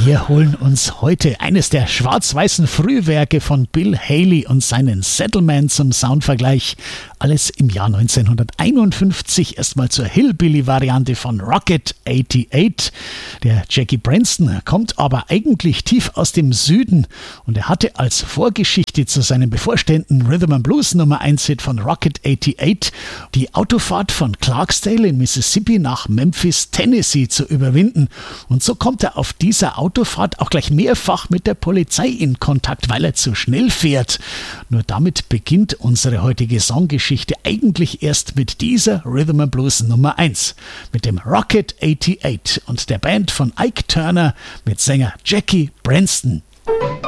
Wir holen uns heute eines der schwarz-weißen Frühwerke von Bill Haley und seinen Settlement zum Soundvergleich. Alles im Jahr 1951 erstmal zur Hillbilly-Variante von Rocket 88. Der Jackie Branston kommt aber eigentlich tief aus dem Süden und er hatte als Vorgeschichte zu seinem bevorstehenden Rhythm and Blues Nummer 1 Hit von Rocket 88 die Autofahrt von Clarksdale in Mississippi nach Memphis, Tennessee zu überwinden. Und so kommt er auf dieser Autofahrt auch gleich mehrfach mit der Polizei in Kontakt, weil er zu schnell fährt. Nur damit beginnt unsere heutige Songgeschichte eigentlich erst mit dieser Rhythm and Blues Nummer 1, mit dem Rocket 88 und der Band von Ike Turner mit Sänger Jackie Branston.